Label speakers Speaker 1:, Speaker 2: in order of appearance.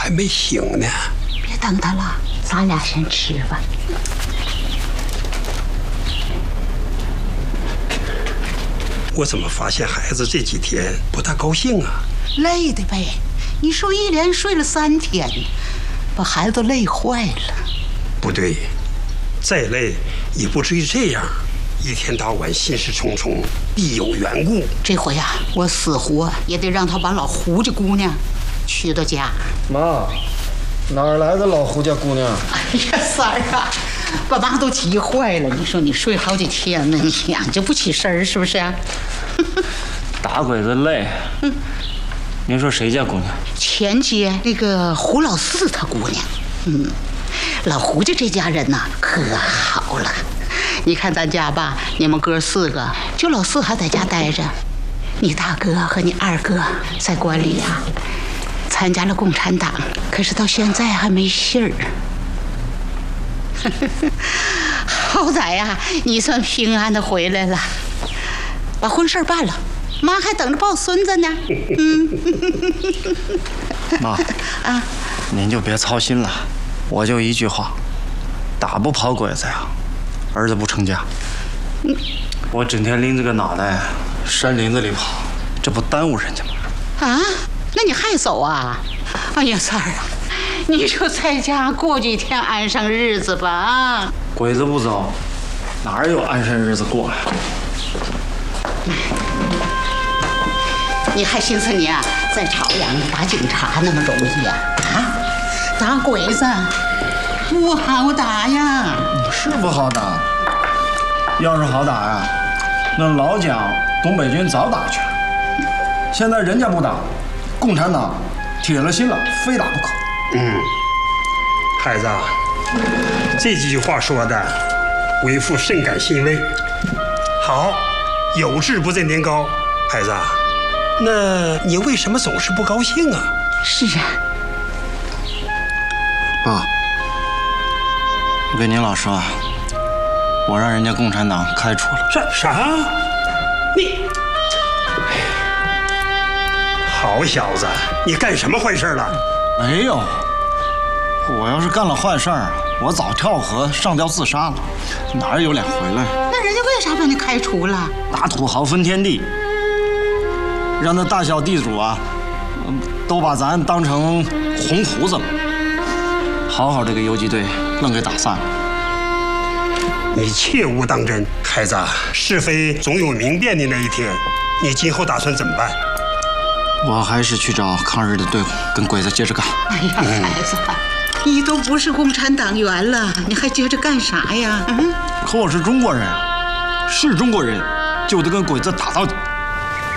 Speaker 1: 还没醒呢。
Speaker 2: 别等他了，咱俩先吃吧。
Speaker 1: 我怎么发现孩子这几天不大高兴啊？
Speaker 2: 累的呗，你说一连睡了3天，把孩子累坏了。
Speaker 1: 不对，再累也不至于这样，一天到晚心事重重，必有缘故。
Speaker 2: 这回呀，我死活也得让他把老胡家姑娘娶到家。
Speaker 3: 妈，哪儿来的老胡家姑娘？
Speaker 2: 哎呀，三儿啊，把妈都急坏了。你说你睡好几天了，你呀就不起身儿，是不是？
Speaker 4: 打鬼子累。您说谁家姑娘？
Speaker 2: 前街那个胡老四他姑娘。老胡家这家人呐可好了。你看咱家吧，你们哥4个，就老四还在家待着。你大哥和你二哥在关里呀，参加了共产党，可是到现在还没信儿。好歹呀，你算平安的回来了，把婚事办了，妈还等着抱孙子呢。
Speaker 4: 妈啊，您就别操心了，我就一句话，打不跑鬼子呀，儿子不成家。我整天拎着个脑袋山林子里跑，这不耽误人家吗？
Speaker 2: 啊，那你还走啊？哎呀，三儿啊，你就在家过几天安生日子吧啊！
Speaker 4: 鬼子不走，哪有安生日子过呀？
Speaker 2: 你还寻思你啊，在朝阳打警察那么容易呀？啊，打鬼子不好打呀！
Speaker 3: 是不好打，要是好打呀，那老蒋、东北军早打去了。现在人家不打，共产党铁了心了，非打不可。
Speaker 1: 孩子啊，这几句话说的，为父甚感欣慰。好，有志不在年高，孩子啊，那你为什么总是不高兴啊？
Speaker 2: 是啊，
Speaker 4: 爸，我跟您老说啊，我让人家共产党开除了。
Speaker 1: 啥？你好小子，你干什么坏事了？
Speaker 3: 没有，我要是干了坏事儿，我早跳河上吊自杀了，哪有脸回来？
Speaker 2: 那人家为啥把你开除了？
Speaker 3: 打土豪分天地，让那大小地主啊，都把咱当成红胡子了，好好这个游击队愣给打散了。
Speaker 1: 你切勿当真，孩子啊，是非总有明辨的那一天。你今后打算怎么办？
Speaker 4: 我还是去找抗日的队伍，跟鬼子接着干。
Speaker 2: 哎呀，孩子，你都不是共产党员了，你还接着干啥呀？
Speaker 3: 可我是中国人，是中国人就得跟鬼子打到底。